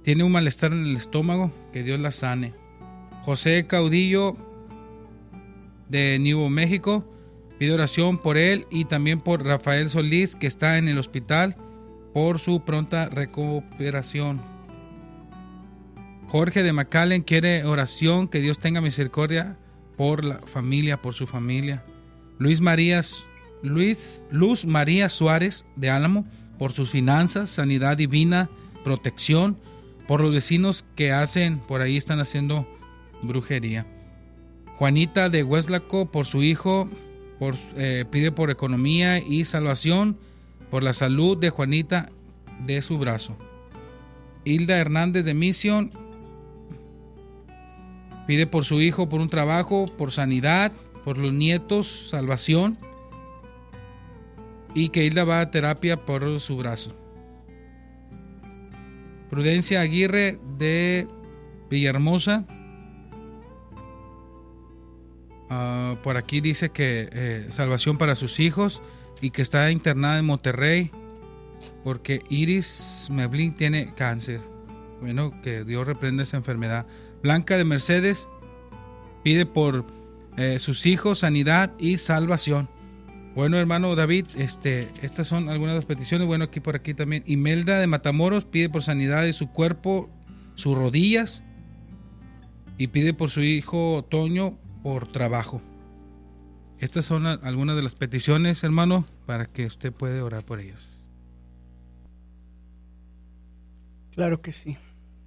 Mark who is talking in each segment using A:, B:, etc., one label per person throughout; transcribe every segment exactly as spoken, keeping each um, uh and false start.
A: tiene un malestar en el estómago, que Dios la sane. José Caudillo de Nuevo México pide oración por él y también por Rafael Solís, que está en el hospital, por su pronta recuperación. Jorge de McAllen quiere oración, que Dios tenga misericordia por la familia, por su familia. Luis María, Luis, Luz María Suárez de Álamo, por sus finanzas, sanidad divina, protección, por los vecinos que hacen, por ahí están haciendo brujería. Juanita de Hueslaco, por su hijo, por, eh, pide por economía y salvación, por la salud de Juanita de su brazo. Hilda Hernández de Misión pide por su hijo, por un trabajo, por sanidad, por los nietos, salvación, y que Hilda va a terapia por su brazo. Prudencia Aguirre de Villahermosa, uh, por aquí dice que eh, salvación para sus hijos y que está internada en Monterrey porque Iris Meblin tiene cáncer. Bueno, que Dios reprenda esa enfermedad. Blanca de Mercedes pide por eh, sus hijos sanidad y salvación. Bueno, hermano David, este, estas son algunas de las peticiones. Bueno, aquí por aquí también. Imelda de Matamoros pide por sanidad de su cuerpo, sus rodillas, y pide por su hijo Toño por trabajo. Estas son algunas de las peticiones, hermano, para que usted puede orar por ellas.
B: Claro que sí.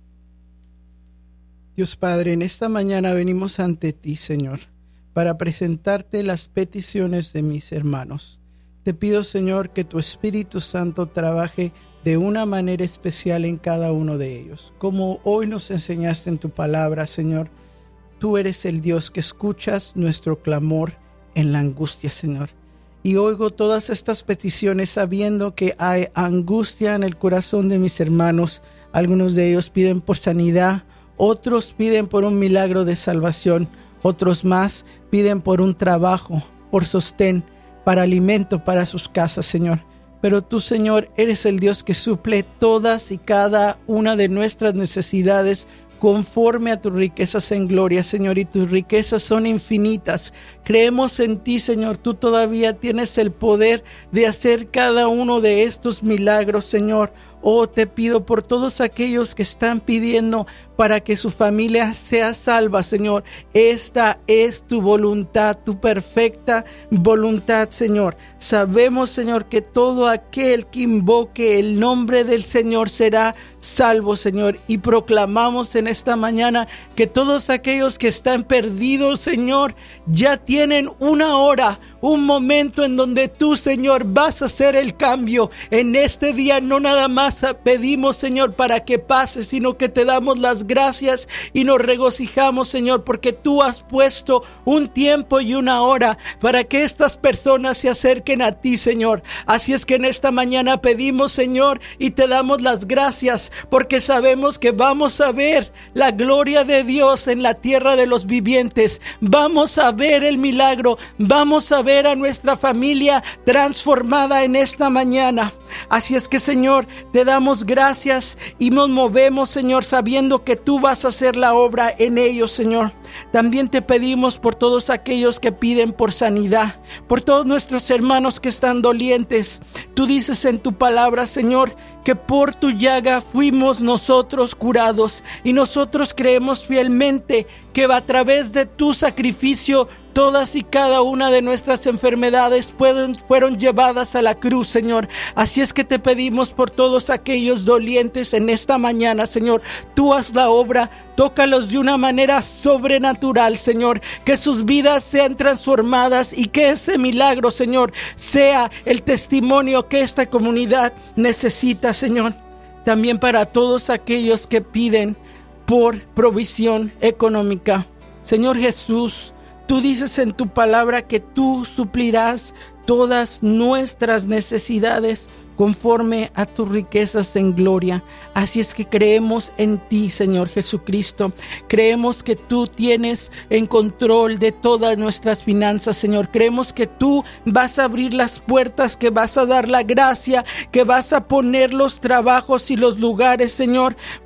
B: Dios Padre, en esta mañana venimos ante ti, Señor, para presentarte las peticiones de mis hermanos. Te pido, Señor, que tu Espíritu Santo trabaje de una manera especial en cada uno de ellos. Como hoy nos enseñaste en tu palabra, Señor, tú eres el Dios que escuchas nuestro clamor en la angustia, Señor. Y oigo todas estas peticiones sabiendo que hay angustia en el corazón de mis hermanos. Algunos de ellos piden por sanidad, otros piden por un milagro de salvación, otros más piden por un trabajo, por sostén, para alimento para sus casas, Señor. Pero tú, Señor, eres el Dios que suple todas y cada una de nuestras necesidades conforme a tus riquezas en gloria, Señor, y tus riquezas son infinitas. Creemos en ti, Señor. Tú todavía tienes el poder de hacer cada uno de estos milagros, Señor. Oh, te pido por todos aquellos que están pidiendo para que su familia sea salva, Señor. Esta es tu voluntad, tu perfecta voluntad, Señor. Sabemos, Señor, que todo aquel que invoque el nombre del Señor será salvo, Señor. Y proclamamos en esta mañana que todos aquellos que están perdidos, Señor, ya tienen una hora, un momento en donde tú, Señor, vas a hacer el cambio. En este día no nada más pedimos, Señor, para que pase, sino que te damos las gracias y nos regocijamos, Señor, porque tú has puesto un tiempo y una hora para que estas personas se acerquen a ti, Señor. Así es que en esta mañana pedimos, Señor, y te damos las gracias porque sabemos que vamos a ver la gloria de Dios en la tierra de los vivientes. Vamos a ver el milagro, vamos a ver a nuestra familia transformada en esta mañana. Así es que, Señor, te damos gracias y nos movemos, Señor, sabiendo que tú vas a hacer la obra en ellos, Señor. También te pedimos por todos aquellos que piden por sanidad, por todos nuestros hermanos que están dolientes. Tú dices en tu palabra, Señor, que por tu llaga fuimos nosotros curados, y nosotros creemos fielmente que a través de tu sacrificio todas y cada una de nuestras enfermedades fueron, fueron llevadas a la cruz, Señor. Así es que te pedimos por todos aquellos dolientes en esta mañana, Señor. Tú haz la obra, tócalos de una manera sobrenatural, Señor. Que sus vidas sean transformadas y que ese milagro, Señor, sea el testimonio que esta comunidad necesita, Señor. También para todos aquellos que piden por provisión económica. Señor Jesús, tú dices en tu palabra que tú suplirás todas nuestras necesidades conforme a tus riquezas en gloria. Así es que creemos en ti, Señor Jesucristo. Creemos que tú tienes en control de todas nuestras finanzas, Señor. Creemos que tú vas a abrir las puertas, que vas a dar la gracia, que vas a poner los trabajos y los lugares, Señor,